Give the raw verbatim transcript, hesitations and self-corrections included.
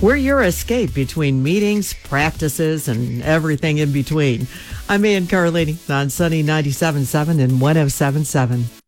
We're your escape between meetings, practices, and everything in between. I'm Ann Carlini on Sunny ninety-seven point seven and one oh seven point seven.